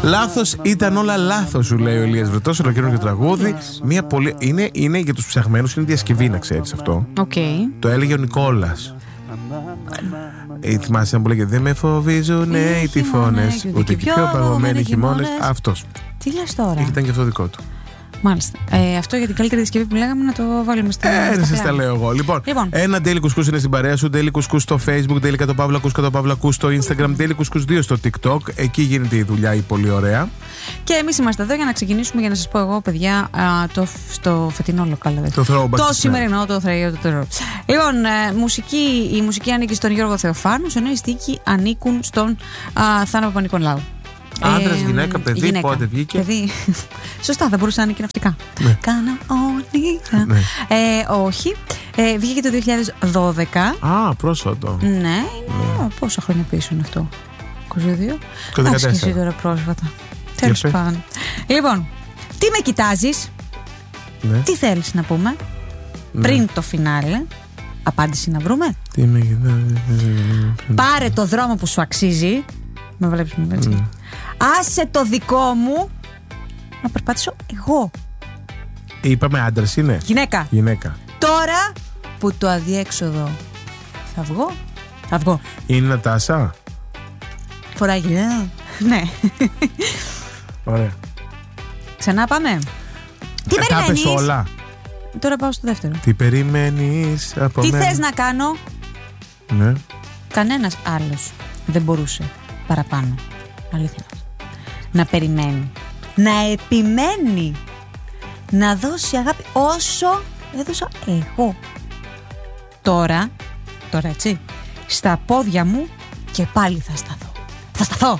Λάθος ήταν όλα λάθος, σου λέει ο Ηλίας Βρετός, ολοκληρώνει και τραγούδι. Μια πολύ... είναι για τους ψαγμένους, είναι διασκευή, να ξέρεις αυτό. Okay. Το έλεγε ο Νικόλας. Θυμάσαι να που λέγε δεν με φοβίζουν οι τυφώνες, ούτε και πιο παγωμένοι χειμώνες. Αυτός. Τι λες τώρα? Ήταν και αυτό δικό του. Μάλιστα. Αυτό για την καλύτερη διασκευή που λέγαμε να το βάλουμε στην. Σας τα λέω εγώ. Λοιπόν, ένα Daily Couscous είναι στην παρέα σου. Daily Couscous στο Facebook, Daily _Couscous στο Instagram, Daily Couscous 2 στο TikTok. Εκεί γίνεται η δουλειά η πολύ ωραία. Και εμείς είμαστε εδώ για να ξεκινήσουμε, για να σας πω εγώ, παιδιά, στο φετινό λοκάλ. Το throwback. Το σημερινό, το θρέιο, το terror. Λοιπόν, η μουσική ανήκει στον Γιώργο Θεοφάνου, ενώ οι στίχοι ανήκουν στον Θάνο Παπα-Νικολάου. Άντρας, γυναίκα, παιδί, γυναίκα. πότε βγήκε? Παιδί. Σωστά, θα μπορούσε να είναι και ναυτικά. Ναι. Κάνα όνειρα. Ναι. Όχι. Βγήκε το 2012. Α, πρόσφατο. Ναι, είναι. Πόσα χρόνια πίσω είναι αυτό? 22. Το 14. Άσχεση τώρα πρόσφατα. Τέλος πάντων. Λοιπόν, τι με κοιτάζεις? Ναι. Τι θέλεις να πούμε? Ναι. Πριν το φινάλε. Απάντηση να βρούμε. Τι με κοιτάζεις? Πάρε το δρόμο που σου αξίζει. Με βλέπεις με έτσι. Ναι. Άσε το δικό μου να περπατήσω εγώ. Είπαμε άντρας είναι? Γυναίκα. Τώρα που το αδιέξοδο θα βγω. Θα βγω. Είναι η Νατάσα? Φοράει γυλαία. Ναι. Ωραία. Ξανά πάμε. Τι περιμένεις? όλα. Τώρα πάω στο δεύτερο. Τι περιμένεις από Τι μένα? θες να κάνω? Ναι. Κανένας άλλος δεν μπορούσε παραπάνω. Αλήθεια. Να περιμένει. Να επιμένει. Να δώσει αγάπη όσο έδωσα εγώ. Τώρα έτσι, στα πόδια μου και πάλι θα σταθώ. Θα σταθώ.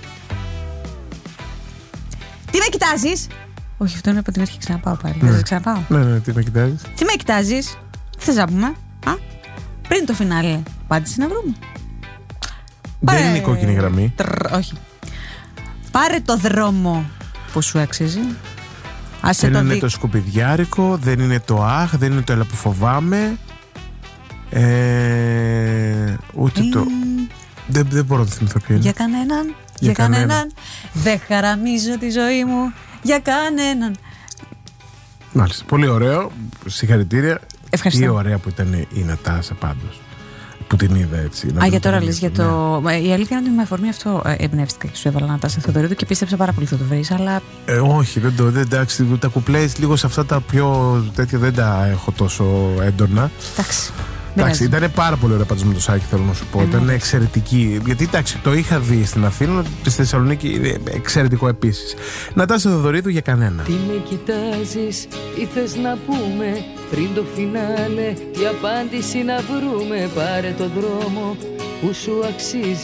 Τι με κοιτάζεις? Όχι, αυτό είναι από την αρχή, ξαναπάω πάλι. Ναι. Ξαναπάω. Ναι, τι με κοιτάζεις? Τι με κοιτάζεις? Τι θες να πούμε? Πριν το φινάλε, απάντηση να βρούμε. Δεν είναι η κόκκινη γραμμή. Όχι. Πάρε το δρόμο που σου αξίζει. Δεν είναι το σκουπιδιάρικο, δεν είναι το αχ, δεν είναι το έλα που φοβάμαι. Ούτε το... Δεν μπορώ να θυμηθώ ποιο είναι. Για κανέναν. Δεν χαραμίζω τη ζωή μου για κανέναν. Μάλιστα, πολύ ωραίο. Συγχαρητήρια. Ευχαριστώ. Τι ωραία που ήταν η Νατάσα πάντως, που την είδα έτσι. Για τώρα λες για το... Ναι. Η αλήθεια είναι ότι με αφορμή αυτό εμπνεύστηκα και σου έβαλα Νατάσα Θεοδωρίδου και πίστεψα πάρα πολύ θα το βρεις, αλλά... Όχι, εντάξει, τα κουπλές λίγο σε αυτά τα πιο τέτοια δεν τα έχω τόσο έντονα. Εντάξει, ήταν πάρα πολύ ωραία πάντως με το Σάκη, θέλω να σου πω. Ήταν εξαιρετική. Γιατί εντάξει, το είχα δει στην Αθήνα, στη Θεσσαλονίκη είναι εξαιρετικό επίσης. Νατάσα Θεοδωρίδου, για κανένα. Τι με κοιτάζεις, τι θες να πούμε? Πριν το φινάλε, τι απάντηση να βρούμε? Πάρε το δρόμο που σου αξίζει.